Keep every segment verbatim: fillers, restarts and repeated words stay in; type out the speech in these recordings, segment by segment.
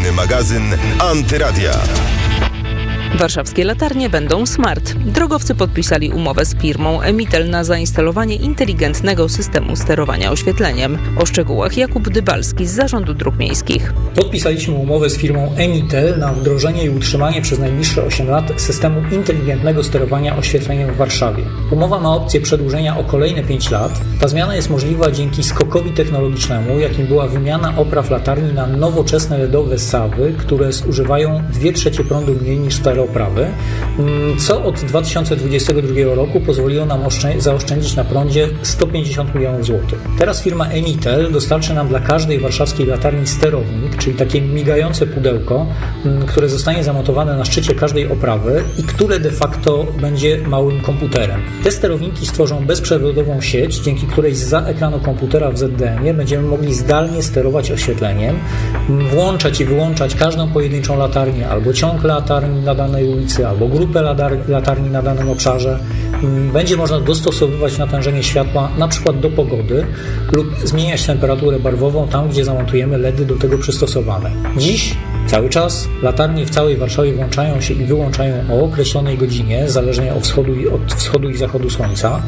Informacyjny magazyn Antyradia. Warszawskie latarnie będą smart. Drogowcy podpisali umowę z firmą Emitel na zainstalowanie inteligentnego systemu sterowania oświetleniem. O szczegółach Jakub Dybalski z Zarządu Dróg Miejskich. Podpisaliśmy umowę z firmą Emitel na wdrożenie i utrzymanie przez najbliższe osiem lat systemu inteligentnego sterowania oświetleniem w Warszawie. Umowa ma opcję przedłużenia o kolejne pięć lat. Ta zmiana jest możliwa dzięki skokowi technologicznemu, jakim była wymiana opraw latarni na nowoczesne L E D owe sawy, które zużywają dwie trzecie prądu mniej niż stare oprawy, co od dwa tysiące dwudziestego drugiego roku pozwoliło nam oszczę- zaoszczędzić na prądzie sto pięćdziesiąt milionów złotych. Teraz firma Emitel dostarczy nam dla każdej warszawskiej latarni sterownik, czyli takie migające pudełko, które zostanie zamontowane na szczycie każdej oprawy i które de facto będzie małym komputerem. Te sterowniki stworzą bezprzewodową sieć, dzięki której zza ekranu komputera w Z D M ie będziemy mogli zdalnie sterować oświetleniem, włączać i wyłączać każdą pojedynczą latarnię albo ciąg latarni na danej ulicy, albo grupę latarni na danym obszarze. Będzie można dostosowywać natężenie światła na przykład do pogody lub zmieniać temperaturę barwową tam, gdzie zamontujemy L E D y do tego przystosowane. Dziś cały czas latarnie w całej Warszawie włączają się i wyłączają o określonej godzinie, zależnie od wschodu i, od wschodu i zachodu słońca,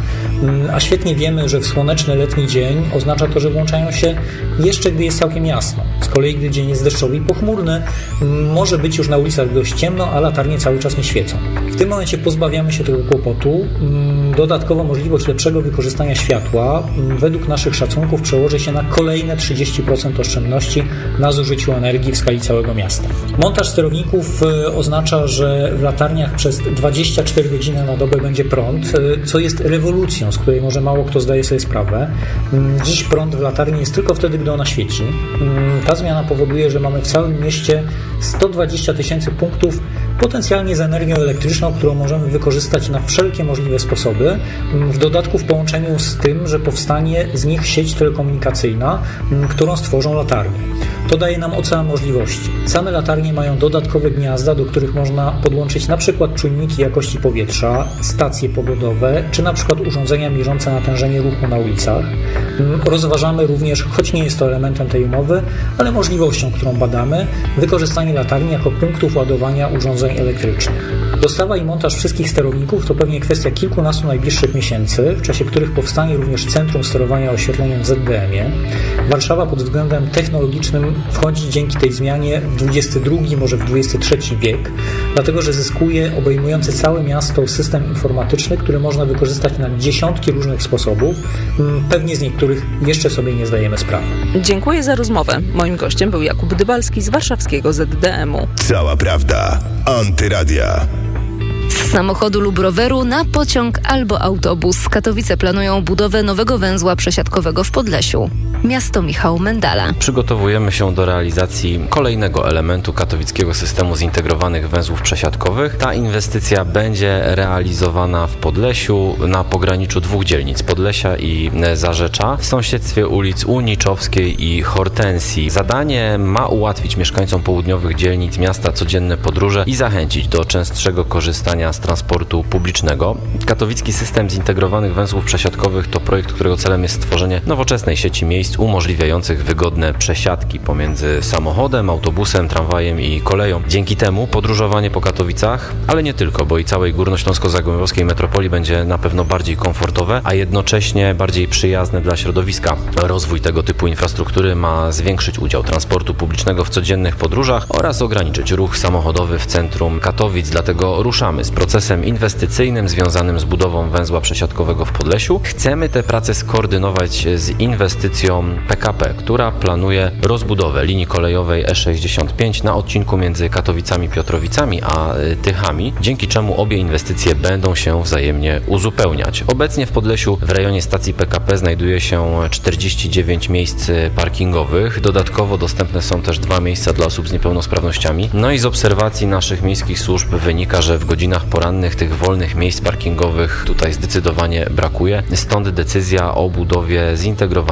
a świetnie wiemy, że w słoneczny letni dzień oznacza to, że włączają się jeszcze gdy jest całkiem jasno. Z kolei gdy dzień jest deszczowy i pochmurny, może być już na ulicach dość ciemno, a latarnie cały czas nie świecą. W tym momencie pozbawiamy się tego kłopotu. Dodatkowo możliwość lepszego wykorzystania światła według naszych szacunków przełoży się na kolejne trzydzieści procent oszczędności na zużyciu energii w skali całego miasta. Montaż sterowników oznacza, że w latarniach przez dwadzieścia cztery godziny na dobę będzie prąd, co jest rewolucją, z której może mało kto zdaje sobie sprawę. Dziś prąd w latarni jest tylko wtedy, gdy ona świeci. Ta zmiana powoduje, że mamy w całym mieście sto dwadzieścia tysięcy punktów potencjalnie z energią elektryczną, którą możemy wykorzystać na wszelkie możliwe sposoby, w dodatku w połączeniu z tym, że powstanie z nich sieć telekomunikacyjna, którą stworzą latarnie. To daje nam ocean możliwości. Same latarnie mają dodatkowe gniazda, do których można podłączyć na przykład czujniki jakości powietrza, stacje pogodowe, czy na przykład urządzenia mierzące natężenie ruchu na ulicach. Rozważamy również, choć nie jest to elementem tej umowy, ale możliwością, którą badamy, wykorzystanie latarni jako punktów ładowania urządzeń elektrycznych. Dostawa i montaż wszystkich sterowników to pewnie kwestia kilkunastu najbliższych miesięcy, w czasie których powstanie również Centrum Sterowania Oświetleniem w Z D M ie. Warszawa pod względem technologicznym wchodzi dzięki tej zmianie w dwudziesty drugi, może w dwudziesty trzeci wiek, dlatego że zyskuje obejmujący całe miasto system informatyczny, który można wykorzystać na dziesiątki różnych sposobów. Pewnie z niektórych jeszcze sobie nie zdajemy sprawy. Dziękuję za rozmowę. Moim gościem był Jakub Dybalski z warszawskiego Z D M u. Cała prawda. Antyradia. Z samochodu lub roweru na pociąg albo autobus. Katowice planują budowę nowego węzła przesiadkowego w Podlesiu. Miasto Michał Mendala. Przygotowujemy się do realizacji kolejnego elementu katowickiego systemu zintegrowanych węzłów przesiadkowych. Ta inwestycja będzie realizowana w Podlesiu na pograniczu dwóch dzielnic, Podlesia i Zarzecza, w sąsiedztwie ulic Uniczowskiej i Hortensji. Zadanie ma ułatwić mieszkańcom południowych dzielnic miasta codzienne podróże i zachęcić do częstszego korzystania z transportu publicznego. Katowicki system zintegrowanych węzłów przesiadkowych to projekt, którego celem jest stworzenie nowoczesnej sieci miejsc umożliwiających wygodne przesiadki pomiędzy samochodem, autobusem, tramwajem i koleją. Dzięki temu podróżowanie po Katowicach, ale nie tylko, bo i całej górnośląsko-zagłębiowskiej metropolii będzie na pewno bardziej komfortowe, a jednocześnie bardziej przyjazne dla środowiska. Rozwój tego typu infrastruktury ma zwiększyć udział transportu publicznego w codziennych podróżach oraz ograniczyć ruch samochodowy w centrum Katowic. Dlatego ruszamy z procesem inwestycyjnym związanym z budową węzła przesiadkowego w Podlesiu. Chcemy te prace skoordynować z inwestycją P K P, która planuje rozbudowę linii kolejowej E sześćdziesiąt pięć na odcinku między Katowicami Piotrowicami a Tychami, dzięki czemu obie inwestycje będą się wzajemnie uzupełniać. Obecnie w Podlesiu w rejonie stacji P K P znajduje się czterdzieści dziewięć miejsc parkingowych. Dodatkowo dostępne są też dwa miejsca dla osób z niepełnosprawnościami. No i z obserwacji naszych miejskich służb wynika, że w godzinach porannych tych wolnych miejsc parkingowych tutaj zdecydowanie brakuje. Stąd decyzja o budowie zintegrowanego węzła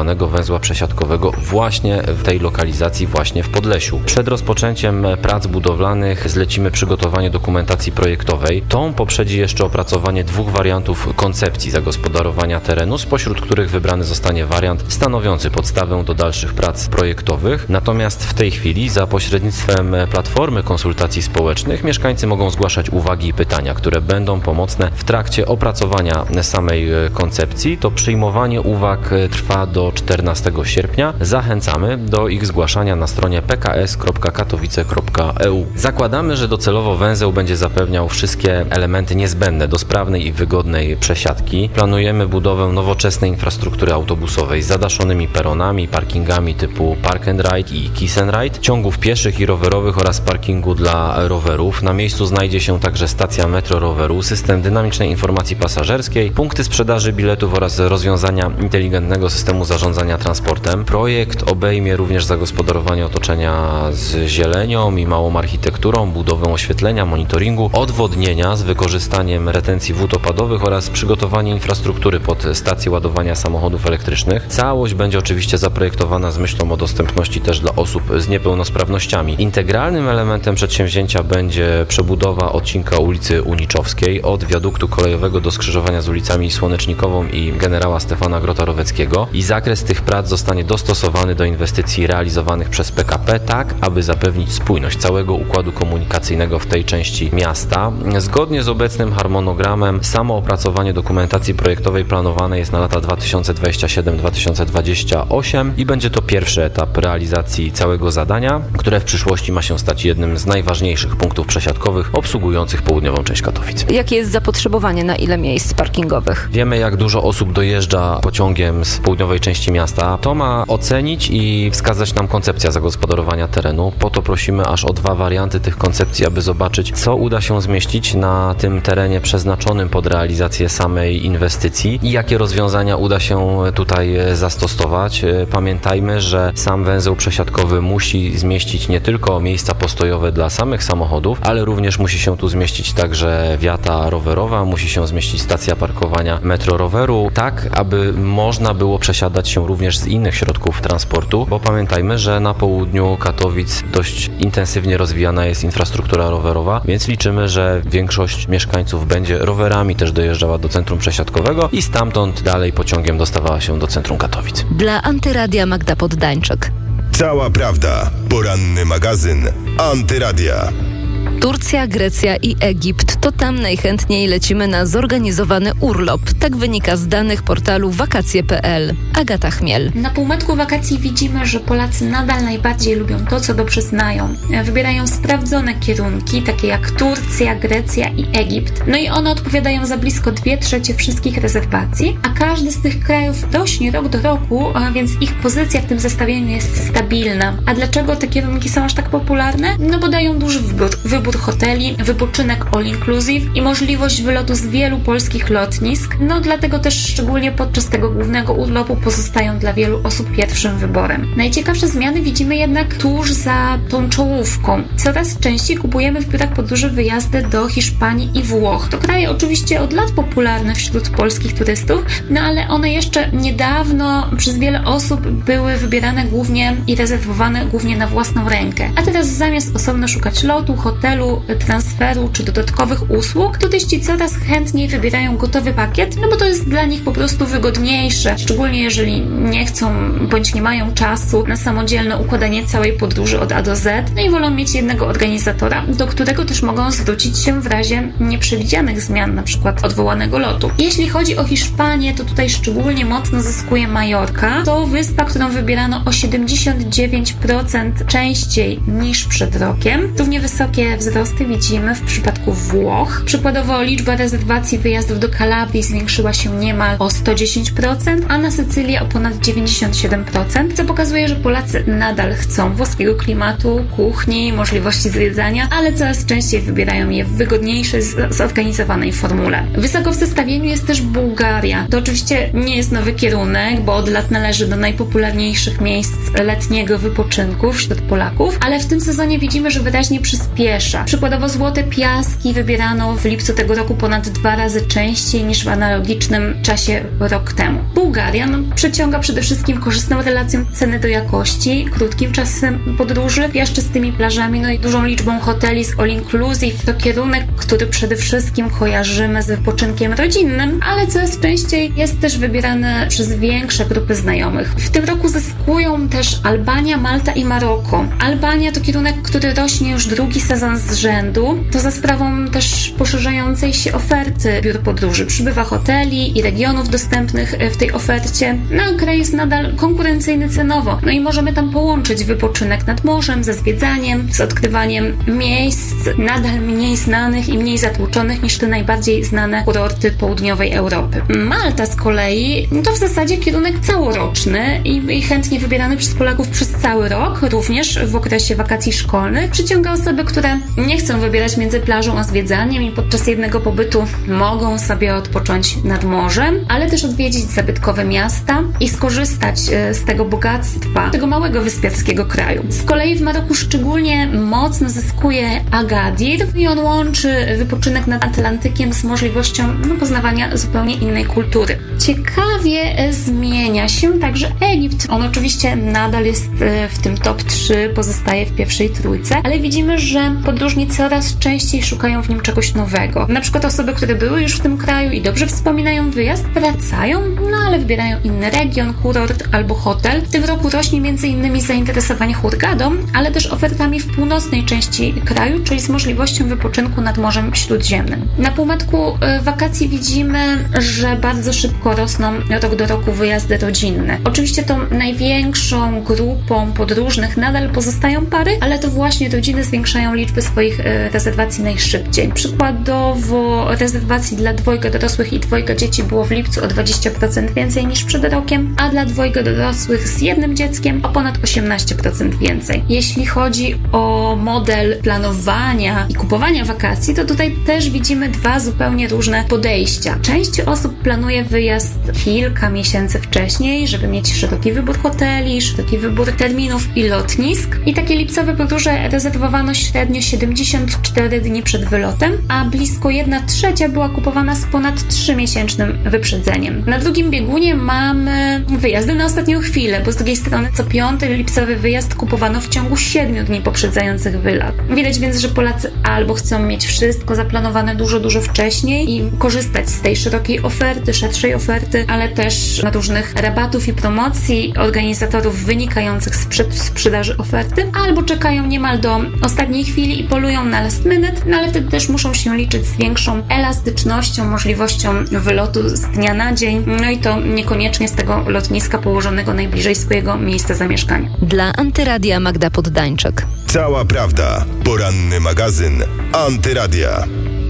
węzła przesiadkowego właśnie w tej lokalizacji, właśnie w Podlesiu. Przed rozpoczęciem prac budowlanych zlecimy przygotowanie dokumentacji projektowej. Tą poprzedzi jeszcze opracowanie dwóch wariantów koncepcji zagospodarowania terenu, spośród których wybrany zostanie wariant stanowiący podstawę do dalszych prac projektowych. Natomiast w tej chwili za pośrednictwem platformy konsultacji społecznych mieszkańcy mogą zgłaszać uwagi i pytania, które będą pomocne w trakcie opracowania samej koncepcji. To przyjmowanie uwag trwa do czternastego sierpnia. Zachęcamy do ich zgłaszania na stronie p k s kropka katowice kropka e u. Zakładamy, że docelowo węzeł będzie zapewniał wszystkie elementy niezbędne do sprawnej i wygodnej przesiadki. Planujemy budowę nowoczesnej infrastruktury autobusowej z zadaszonymi peronami, parkingami typu Park and Ride i Kiss and Ride, ciągów pieszych i rowerowych oraz parkingu dla rowerów. Na miejscu znajdzie się także stacja metro roweru, system dynamicznej informacji pasażerskiej, punkty sprzedaży biletów oraz rozwiązania inteligentnego systemu zarządzania transportem. Projekt obejmie również zagospodarowanie otoczenia z zielenią i małą architekturą, budowę oświetlenia, monitoringu, odwodnienia z wykorzystaniem retencji wód opadowych oraz przygotowanie infrastruktury pod stację ładowania samochodów elektrycznych. Całość będzie oczywiście zaprojektowana z myślą o dostępności też dla osób z niepełnosprawnościami. Integralnym elementem przedsięwzięcia będzie przebudowa odcinka ulicy Uniczowskiej od wiaduktu kolejowego do skrzyżowania z ulicami Słonecznikową i generała Stefana Grota-Roweckiego i zakres tych prac zostanie dostosowany do inwestycji realizowanych przez P K P tak, aby zapewnić spójność całego układu komunikacyjnego w tej części miasta. Zgodnie z obecnym harmonogramem samo opracowanie dokumentacji projektowej planowane jest na lata dwa tysiące dwudziesty siódmy do dwa tysiące dwudziestego ósmego i będzie to pierwszy etap realizacji całego zadania, które w przyszłości ma się stać jednym z najważniejszych punktów przesiadkowych obsługujących południową część Katowic. Jakie jest zapotrzebowanie na ile miejsc parkingowych? Wiemy, jak dużo osób dojeżdża pociągiem z południowej części miasta. To ma ocenić i wskazać nam koncepcja zagospodarowania terenu. Po to prosimy aż o dwa warianty tych koncepcji, aby zobaczyć, co uda się zmieścić na tym terenie przeznaczonym pod realizację samej inwestycji i jakie rozwiązania uda się tutaj zastosować. Pamiętajmy, że sam węzeł przesiadkowy musi zmieścić nie tylko miejsca postojowe dla samych samochodów, ale również musi się tu zmieścić także wiata rowerowa, musi się zmieścić stacja parkowania metro roweru, tak aby można było przesiadać się również z innych środków transportu, bo pamiętajmy, że na południu Katowic dość intensywnie rozwijana jest infrastruktura rowerowa, więc liczymy, że większość mieszkańców będzie rowerami też dojeżdżała do centrum przesiadkowego i stamtąd dalej pociągiem dostawała się do centrum Katowic. Dla Antyradia Magda Poddańczyk. Cała prawda. Poranny magazyn Antyradia. Turcja, Grecja i Egipt. To tam najchętniej lecimy na zorganizowany urlop. Tak wynika z danych portalu wakacje kropka p l. Agata Chmiel. Na półmetku wakacji widzimy, że Polacy nadal najbardziej lubią to, co dobrze znają. Wybierają sprawdzone kierunki, takie jak Turcja, Grecja i Egipt. No i one odpowiadają za blisko dwie trzecie wszystkich rezerwacji, a każdy z tych krajów rośnie rok do roku, więc ich pozycja w tym zestawieniu jest stabilna. A dlaczego te kierunki są aż tak popularne? No bo dają duży wybór. wybór hoteli, wypoczynek all inclusive i możliwość wylotu z wielu polskich lotnisk. No dlatego też szczególnie podczas tego głównego urlopu pozostają dla wielu osób pierwszym wyborem. Najciekawsze zmiany widzimy jednak tuż za tą czołówką. Coraz częściej kupujemy w biurach podróży wyjazdy do Hiszpanii i Włoch. To kraje oczywiście od lat popularne wśród polskich turystów, no ale one jeszcze niedawno przez wiele osób były wybierane głównie i rezerwowane głównie na własną rękę. A teraz zamiast osobno szukać lotu, hotelu, transferu czy dodatkowych usług, turyści coraz chętniej wybierają gotowy pakiet, no bo to jest dla nich po prostu wygodniejsze, szczególnie jeżeli nie chcą bądź nie mają czasu na samodzielne układanie całej podróży od A do Z, no i wolą mieć jednego organizatora, do którego też mogą zwrócić się w razie nieprzewidzianych zmian, na przykład odwołanego lotu. Jeśli chodzi o Hiszpanię, to tutaj szczególnie mocno zyskuje Majorka. To wyspa, którą wybierano o siedemdziesiąt dziewięć procent częściej niż przed rokiem. Równie wysokie wzrosty widzimy w przypadku Włoch. Przykładowo liczba rezerwacji wyjazdów do Kalabrii zwiększyła się niemal o sto dziesięć procent, a na Sycylię o ponad dziewięćdziesiąt siedem procent, co pokazuje, że Polacy nadal chcą włoskiego klimatu, kuchni, możliwości zwiedzania, ale coraz częściej wybierają je w wygodniejszej, zorganizowanej formule. Wysoko w zestawieniu jest też Bułgaria. To oczywiście nie jest nowy kierunek, bo od lat należy do najpopularniejszych miejsc letniego wypoczynku wśród Polaków, ale w tym sezonie widzimy, że wyraźnie przyspiesza. wyższa. Przykładowo złote piaski wybierano w lipcu tego roku ponad dwa razy częściej niż w analogicznym czasie rok temu. Bułgaria no, przyciąga przede wszystkim korzystną relacją ceny do jakości, krótkim czasem podróży, piaszczystymi plażami, no i dużą liczbą hoteli z all inclusive. To kierunek, który przede wszystkim kojarzymy z wypoczynkiem rodzinnym, ale coraz częściej jest też wybierany przez większe grupy znajomych. W tym roku zyskują też Albania, Malta i Maroko. Albania to kierunek, który rośnie już drugi sezon z rzędu. To za sprawą też poszerzającej się oferty biur podróży. Przybywa hoteli i regionów dostępnych w tej ofercie. No, kraj jest nadal konkurencyjny cenowo. No i możemy tam połączyć wypoczynek nad morzem ze zwiedzaniem, z odkrywaniem miejsc nadal mniej znanych i mniej zatłoczonych niż te najbardziej znane kurorty południowej Europy. Malta z kolei to w zasadzie kierunek całoroczny i, i chętnie wybierany przez Polaków przez cały rok, również w okresie wakacji szkolnych. Przyciąga osoby, które nie chcą wybierać między plażą a zwiedzaniem i podczas jednego pobytu mogą sobie odpocząć nad morzem, ale też odwiedzić zabytkowe miasta i skorzystać z tego bogactwa, tego małego wyspiarskiego kraju. Z kolei w Maroku szczególnie mocno zyskuje Agadir i on łączy wypoczynek nad Atlantykiem z możliwością no, poznawania zupełnie innej kultury. Ciekawie zmienia się także Egipt. On oczywiście nadal jest w tym top trzy, pozostaje w pierwszej trójce, ale widzimy, że podróżni coraz częściej szukają w nim czegoś nowego. Na przykład osoby, które były już w tym kraju i dobrze wspominają wyjazd, wracają, no ale wybierają inny region, kurort albo hotel. W tym roku rośnie między innymi zainteresowanie Hurgadą, ale też ofertami w północnej części kraju, czyli z możliwością wypoczynku nad Morzem Śródziemnym. Na półmetku wakacji widzimy, że bardzo szybko rosną rok do roku wyjazdy rodzinne. Oczywiście tą największą grupą podróżnych nadal pozostają pary, ale to właśnie rodziny zwiększają liczbę swoich rezerwacji najszybciej. Przykładowo rezerwacji dla dwojga dorosłych i dwojga dzieci było w lipcu o dwadzieścia procent więcej niż przed rokiem, a dla dwojga dorosłych z jednym dzieckiem o ponad osiemnaście procent więcej. Jeśli chodzi o model planowania i kupowania wakacji, to tutaj też widzimy dwa zupełnie różne podejścia. Część osób planuje wyjazd kilka miesięcy wcześniej, żeby mieć szeroki wybór hoteli, szeroki wybór terminów i lotnisk. I takie lipcowe podróże rezerwowano średnio siedemdziesiąt cztery dni przed wylotem, a blisko jedna trzecia była kupowana z ponad trzymiesięcznym wyprzedzeniem. Na drugim biegunie mamy wyjazdy na ostatnią chwilę, bo z drugiej strony co piąty lipcowy wyjazd kupowano w ciągu siedmiu dni poprzedzających wylot. Widać więc, że Polacy albo chcą mieć wszystko zaplanowane dużo, dużo wcześniej i korzystać z tej szerokiej oferty, szerszej oferty, ale też różnych rabatów i promocji organizatorów wynikających z sprzedaży oferty, albo czekają niemal do ostatniej chwili i polują na last minute, no ale wtedy też muszą się liczyć z większą elastycznością, możliwością wylotu z dnia na dzień, no i to niekoniecznie z tego lotniska położonego najbliżej swojego miejsca zamieszkania. Dla Antyradia Magda Poddańczyk. Cała prawda. Poranny magazyn Antyradia.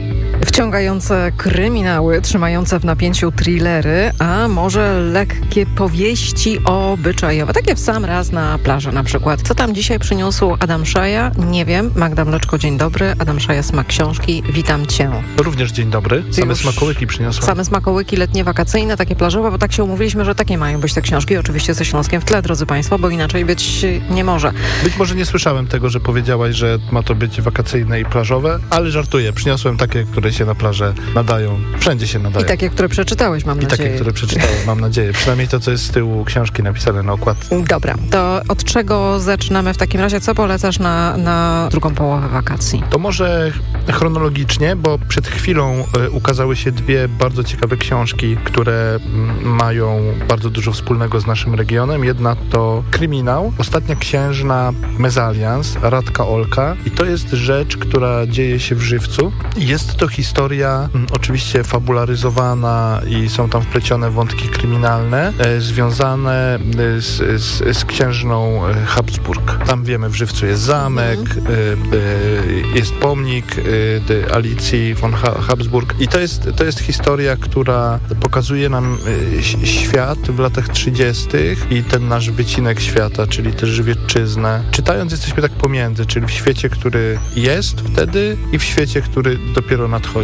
Wciągające kryminały, trzymające w napięciu thrillery, a może lekkie powieści obyczajowe. Takie w sam raz na plaży na przykład. Co tam dzisiaj przyniósł Adam Szaja? Nie wiem. Magda Mleczko, dzień dobry. Adam Szaja, Smak Książki. Witam Cię. Również dzień dobry. Same Już smakołyki przyniosłem. Same smakołyki letnie, wakacyjne, takie plażowe, bo tak się umówiliśmy, że takie mają być te książki. Oczywiście ze Śląskiem w tle, drodzy Państwo, bo inaczej być nie może. Być może nie słyszałem tego, że powiedziałaś, że ma to być wakacyjne i plażowe, ale żartuję. Przyniosłem takie, które się na plażę nadają. Wszędzie się nadają. I takie, które przeczytałeś, mam I nadzieję. I takie, które przeczytałem, mam nadzieję. Przynajmniej to, co jest z tyłu książki napisane na okładce. Dobra, to od czego zaczynamy w takim razie? Co polecasz na, na drugą połowę wakacji? To może chronologicznie, bo przed chwilą y, ukazały się dwie bardzo ciekawe książki, które m, mają bardzo dużo wspólnego z naszym regionem. Jedna to Kryminał, Ostatnia księżna Mezalians, Radka Olka. I to jest rzecz, która dzieje się w Żywcu. Jest to historia m, oczywiście fabularyzowana i są tam wplecione wątki kryminalne e, związane e, z, z, z księżną e, Habsburg. Tam wiemy, w Żywcu jest zamek, mhm. e, e, jest pomnik e, Alicji von ha- Habsburg i to jest, to jest historia, która pokazuje nam e, świat w latach trzydziestych i ten nasz wycinek świata, czyli też Żywiecczyznę. Czytając jesteśmy tak pomiędzy, czyli w świecie, który jest wtedy i w świecie, który dopiero nadchodzi.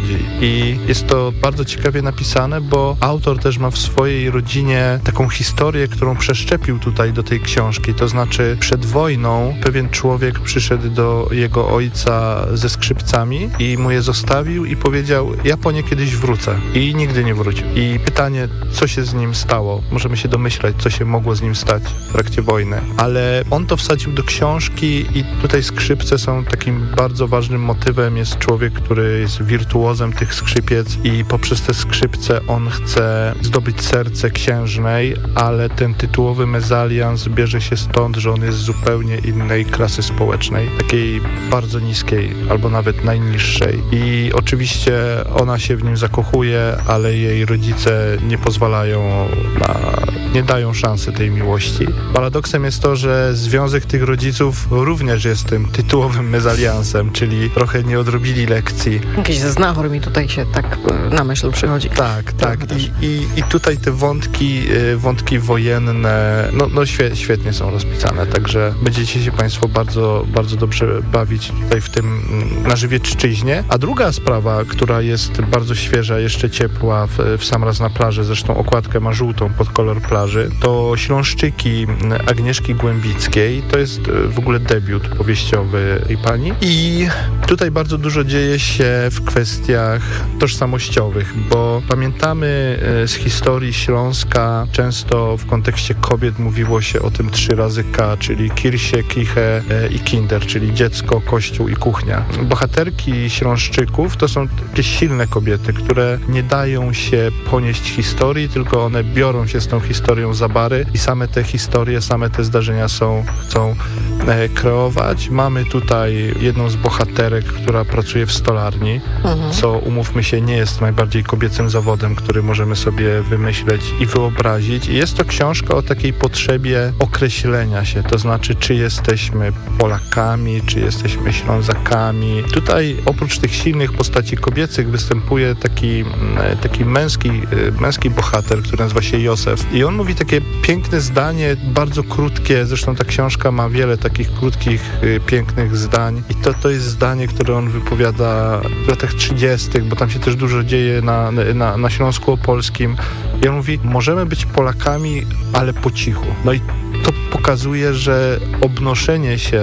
przychodzi. I jest to bardzo ciekawie napisane, bo autor też ma w swojej rodzinie taką historię, którą przeszczepił tutaj do tej książki. To znaczy przed wojną pewien człowiek przyszedł do jego ojca ze skrzypcami i mu je zostawił i powiedział: ja po nie kiedyś wrócę. I nigdy nie wrócił. I pytanie, co się z nim stało? Możemy się domyślać, co się mogło z nim stać w trakcie wojny. Ale on to wsadził do książki i tutaj skrzypce są takim bardzo ważnym motywem. Jest człowiek, który jest wirtuozem tych skrzypiec i poprzez te skrzypce on chce zdobyć serce księżnej, ale ten tytułowy mezalians bierze się stąd, że on jest z zupełnie innej klasy społecznej, takiej bardzo niskiej albo nawet najniższej. I oczywiście ona się w nim zakochuje, ale jej rodzice nie pozwalają na... nie dają szansy tej miłości. Paradoksem jest to, że związek tych rodziców również jest tym tytułowym mezaliansem, czyli trochę nie odrobili lekcji. Jakiś znachor mi tutaj się tak na myśl przychodzi. Tak, tak. I, i, i tutaj te wątki, wątki wojenne, no, no świe, świetnie są rozpisane, także będziecie się Państwo bardzo, bardzo dobrze bawić tutaj w tym na Żywiecczyźnie. A druga sprawa, która jest bardzo świeża, jeszcze ciepła w, w Sam raz na plaży, zresztą okładkę ma żółtą pod kolor plaży, to Śląszczyki Agnieszki Głębickiej. To jest w ogóle debiut powieściowy tej pani. I tutaj bardzo dużo dzieje się w kwestiach tożsamościowych, bo pamiętamy z historii Śląska, często w kontekście kobiet mówiło się o tym trzy razy K, czyli Kirche, Kiche i Kinder, czyli dziecko, kościół i kuchnia. Bohaterki Śląszczyków to są takie silne kobiety, które nie dają się ponieść historii, tylko one biorą się z tą historią za bary i same te historie, same te zdarzenia są, chcą e, kreować. Mamy tutaj jedną z bohaterek, która pracuje w stolarni, mhm. co umówmy się, nie jest najbardziej kobiecym zawodem, który możemy sobie wymyśleć i wyobrazić. I jest to książka o takiej potrzebie określenia się, to znaczy, czy jesteśmy Polakami, czy jesteśmy Ślązakami. Tutaj oprócz tych silnych postaci kobiecych występuje taki, taki męski, męski bohater, który nazywa się Józef. I on mówi takie piękne zdanie, bardzo krótkie, zresztą ta książka ma wiele takich krótkich, pięknych zdań. I to, to jest zdanie, które on wypowiada w latach trzydziestych, bo tam się też dużo dzieje na, na, na Śląsku Opolskim. I on mówi, możemy być Polakami, ale po cichu. No i to pokazuje, że obnoszenie się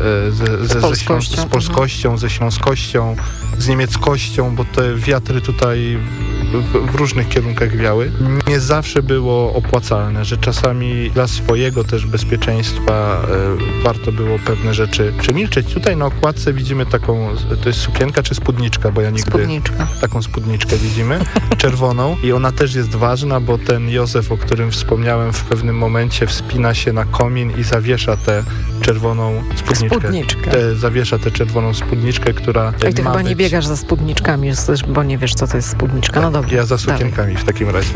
ze, ze, z, polskością. Ze, z polskością, ze śląskością, z niemieckością, bo te wiatry tutaj w, w różnych kierunkach wiały, nie zawsze było opłacalne, że czasami dla swojego też bezpieczeństwa e, warto było pewne rzeczy przemilczeć. Tutaj na okładce widzimy taką, to jest sukienka czy spódniczka, bo ja nigdy... Spódniczka. Taką spódniczkę widzimy, czerwoną i ona też jest ważna, bo ten Józef, o którym wspomniałem, w pewnym momencie wspina się na komin i zawiesza tę czerwoną spódniczkę. Spódniczkę. Te, zawiesza tę czerwoną spódniczkę, która I ty ma chyba być... nie biegasz za spódniczkami, bo nie wiesz, co to jest spódniczka. No dobrze. Ja za sukienkami Dawaj. w takim razie.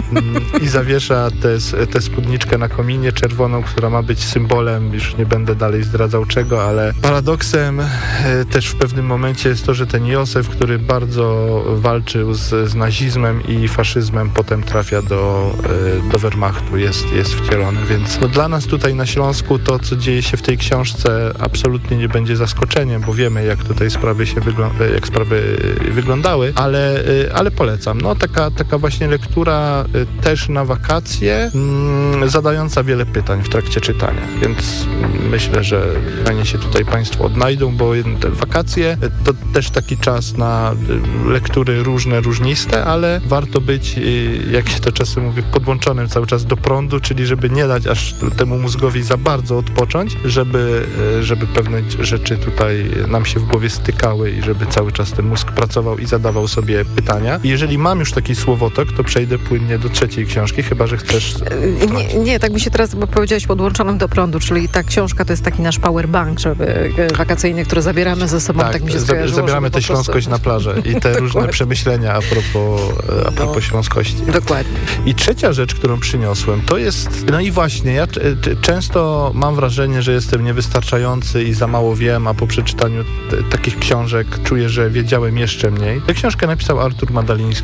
I zawiesza tę spódniczkę na kominie czerwoną, która ma być symbolem, już nie będę dalej zdradzał czego, ale paradoksem e, też w pewnym momencie jest to, że ten Józef, który bardzo walczył z, z nazizmem i faszyzmem, potem trafia do, e, do Wehrmachtu, jest, jest wcielony, więc no, dla nas tutaj na Śląsku to, co dzieje się w tej książce, absolutnie nie będzie zaskoczeniem, bo wiemy, jak tutaj sprawy się wygląda, jak sprawy wyglądały, ale, ale polecam. No taka, taka właśnie lektura też na wakacje, mm, zadająca wiele pytań w trakcie czytania, więc myślę, że fajnie się tutaj Państwo odnajdą, bo te wakacje to też taki czas na lektury różne, różniste, ale warto być, jak się to czasem mówi, podłączonym cały czas do prądu, czyli żeby nie dać aż temu mózgowi za bardzo odpocząć, żeby, żeby pewne rzeczy tutaj nam się w głowie stykały i żeby cały czas ten mózg pracował i zadawał sobie pytania. I jeżeli mam już taki słowotok, to przejdę płynnie do trzeciej książki, chyba że chcesz... Nie, nie, tak mi się teraz, bo powiedziałeś podłączonym do prądu, czyli ta książka to jest taki nasz powerbank, żeby wakacyjny, który zabieramy ze sobą, tak, tak mi się skojarzyło. Zabieramy tę śląskość na plażę i te różne przemyślenia a propos, a propos no, śląskości. Dokładnie. I trzecia rzecz, którą przyniosłem, to jest, no i właśnie, ja często mam wrażenie, że jestem niewystarczający i za mało wiem, a po przeczytaniu t- takich książek czuję, że wiedziałem jeszcze mniej. Tę książkę napisał Artur Madaliński,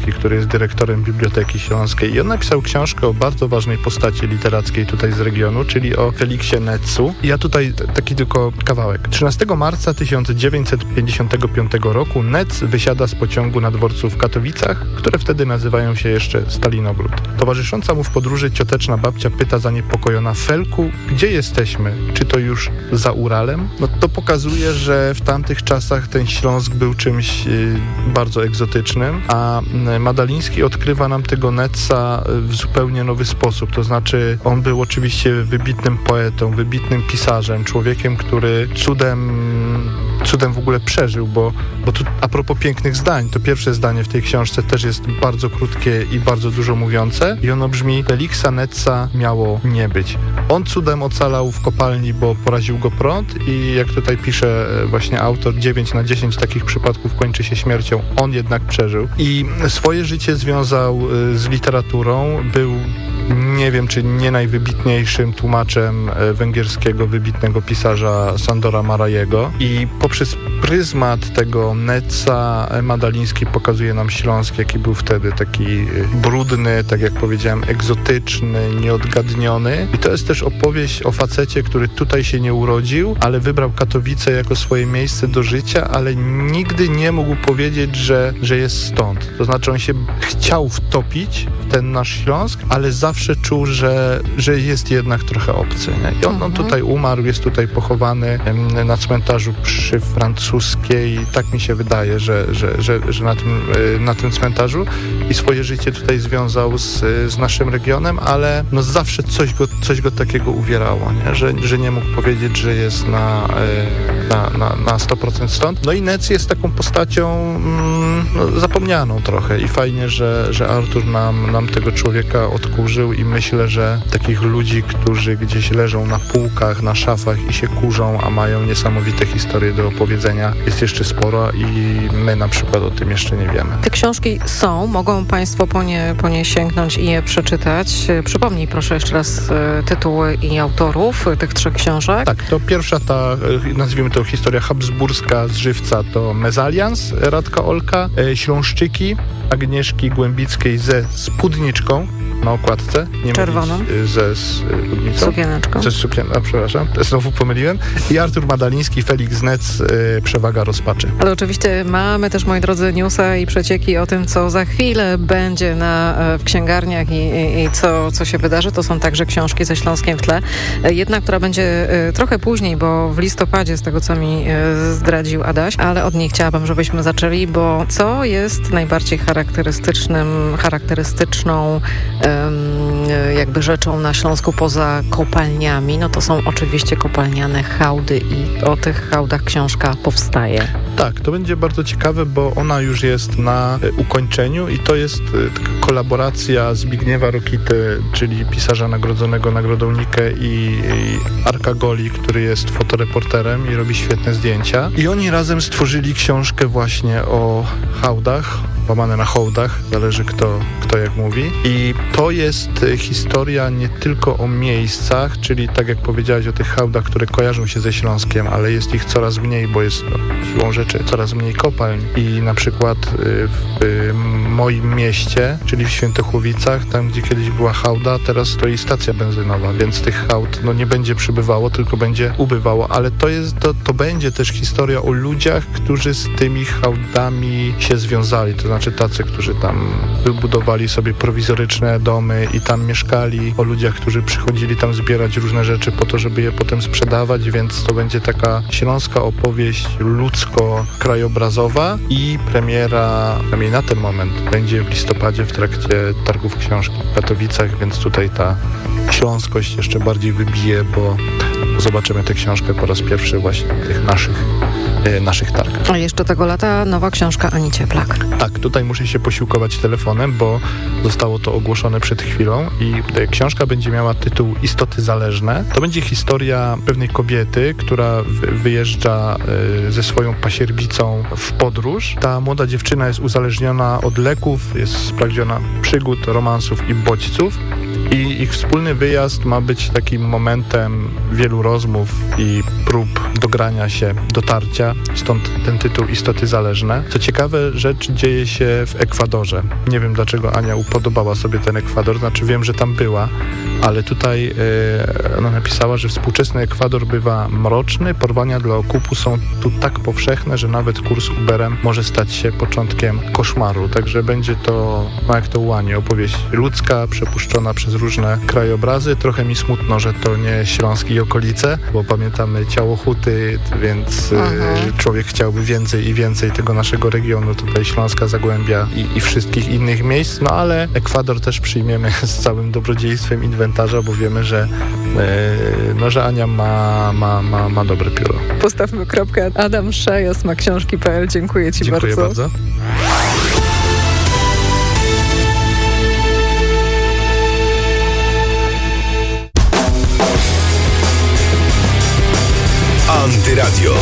Madaliński, który jest dyrektorem Biblioteki Śląskiej i on napisał książkę o bardzo ważnej postaci literackiej tutaj z regionu, czyli o Feliksie Netzu. I ja tutaj t- taki tylko kawałek. trzynastego marca tysiąc dziewięćset pięćdziesiątego piątego roku Netz wysiada z pociągu na dworcu w Katowicach, które wtedy nazywają się jeszcze Stalinogród. Towarzysząca mu w podróży cioteczna babcia pyta zaniepokojona: Felku, gdzie jesteśmy? Czy to już za Uralem? No to pokazuje, że w tamtych czasach ten Śląsk był czymś y, bardzo egzotycznym, a y, Madaliński odkrywa nam tego Netza w zupełnie nowy sposób. To znaczy on był oczywiście wybitnym poetą, wybitnym pisarzem, człowiekiem, który cudem cudem w ogóle przeżył, bo, bo tu a propos pięknych zdań, to pierwsze zdanie w tej książce też jest bardzo krótkie i bardzo dużo mówiące i ono brzmi: Feliksa Netza miało nie być. On cudem ocalał w kopalni, bo poraził go prąd i jak tutaj pisze właśnie autor, dziewięć na dziesięć takich przypadków kończy się śmiercią. On jednak przeżył i swoje życie związał z literaturą. Był, nie wiem, czy nie najwybitniejszym tłumaczem węgierskiego wybitnego pisarza Sandora Marajego i poprzez pryzmat tego Netza Madaliński pokazuje nam Śląsk, jaki był wtedy, taki brudny, tak jak powiedziałem, egzotyczny, nieodgadniony. I to jest też opowieść o facecie, który tutaj się nie urodził, ale wybrał Katowice jako swoje miejsce do życia, ale nigdy nie mógł powiedzieć, że, że jest stąd. To znaczy on się chciał wtopić w ten nasz Śląsk, ale zawsze czuł, że, że jest jednak trochę obcy. Nie? I on, on tutaj umarł, jest tutaj pochowany na cmentarzu przy Francuskiej. Tak mi się wydaje, że, że, że, że na, tym, na tym cmentarzu i swoje życie tutaj związał z, z naszym regionem, ale no zawsze coś go, coś go takiego uwierało, nie? Że, że nie mógł powiedzieć, że jest na, na, na, na sto procent stąd. No i Netz jest taką postacią mm, no, zapomnianą trochę i fajnie, że, że Artur nam, nam tego człowieka odkurzył i myślę, że takich ludzi, którzy gdzieś leżą na półkach, na szafach i się kurzą, a mają niesamowite historie do opowiedzenia, jest jeszcze sporo i my na przykład o tym jeszcze nie wiemy. Te książki są, mogą Państwo po nie, po nie sięgnąć i je przeczytać. Przypomnij proszę jeszcze raz tytuły i autorów tych trzech książek. Tak, to pierwsza ta, nazwijmy to historia habsburska z Żywca, to Mezalians Radka Olka, Śląszczyki Agnieszki Głębickiej ze spódniczką na okładce. Nie czerwoną. Ze spódnicą. Sukieneczką. Ze sukien... A, przepraszam, znowu pomyliłem. I Artur Madaliński, Feliks Netz, y, Przewaga rozpaczy. Ale oczywiście mamy też, moi drodzy, newsa i przecieki o tym, co za chwilę będzie na, w księgarniach i, i, i co, co się wydarzy. To są także książki ze Śląskiem w tle. Jedna, która będzie trochę później, bo w listopadzie, z tego co mi zdradził Adaś, ale od niej chciałabym, żebyśmy zaczęli, bo co jest najbardziej charakterystycznym, charakterystyczną jakby rzeczą na Śląsku poza kopalniami, no to są oczywiście kopalniane hałdy i o tych hałdach książka powstaje. Tak, to będzie bardzo ciekawe, bo ona już jest na ukończeniu i to jest taka kolaboracja Zbigniewa Rokity, czyli pisarza nagrodzonego Nagrodą Nikę i, i Arka Goli, który jest fotoreporterem i robi świetne zdjęcia. I oni razem stworzyli książkę właśnie o hałdach, łamane na hołdach, zależy kto, kto jak mówi. I to jest historia nie tylko o miejscach, czyli tak jak powiedziałeś o tych hałdach, które kojarzą się ze Śląskiem, ale jest ich coraz mniej, bo jest no, siłą rzeczy coraz mniej kopalń. I na przykład w moim mieście, czyli w Świętochłowicach, tam gdzie kiedyś była hałda, teraz stoi stacja benzynowa, więc tych hałd no, nie będzie przybywało, tylko będzie ubywało, ale to jest, to, to będzie też historia o ludziach, którzy z tymi hałdami się związali, to znaczy tacy, którzy tam wybudowali sobie prowizoryczne domy i tam mieszkali, o ludziach, którzy przychodzili tam zbierać różne rzeczy po to, żeby je potem sprzedawać, więc to będzie taka śląska opowieść ludzko-krajobrazowa i premiera, przynajmniej na ten moment, będzie w listopadzie w trakcie targów książki w Katowicach, więc tutaj ta śląskość jeszcze bardziej wybije, bo zobaczymy tę książkę po raz pierwszy właśnie w tych naszych naszych targach. A jeszcze tego lata nowa książka Ani Cieplak. Tak, tutaj muszę się posiłkować telefonem, bo zostało to ogłoszone przed chwilą i książka będzie miała tytuł Istoty zależne. To będzie historia pewnej kobiety, która wyjeżdża ze swoją pasierbicą w podróż. Ta młoda dziewczyna jest uzależniona od leków, jest spragniona przygód, romansów i bodźców. I ich wspólny wyjazd ma być takim momentem wielu rozmów i prób dogrania się, dotarcia, stąd ten tytuł Istoty Zależne. Co ciekawe, rzecz dzieje się w Ekwadorze. Nie wiem, dlaczego Ania upodobała sobie ten Ekwador, znaczy wiem, że tam była, ale tutaj yy, ona napisała, że współczesny Ekwador bywa mroczny, porwania dla okupu są tu tak powszechne, że nawet kurs Uberem może stać się początkiem koszmaru. Także będzie to, no jak to u Ani, opowieść ludzka, przepuszczona przez różne krajobrazy. Trochę mi smutno, że to nie Śląsk i okolice, bo pamiętamy Ciało Huty, więc yy, człowiek chciałby więcej i więcej tego naszego regionu, tutaj Śląska, Zagłębia i, i wszystkich innych miejsc, no ale Ekwador też przyjmiemy z całym dobrodziejstwem inwentarza, bo wiemy, że, yy, no, że Ania ma, ma, ma, ma dobre pióro. Postawmy kropkę. Adam Szajas, ma książki kropka pe el. Dziękuję Ci Dziękuję bardzo. bardzo.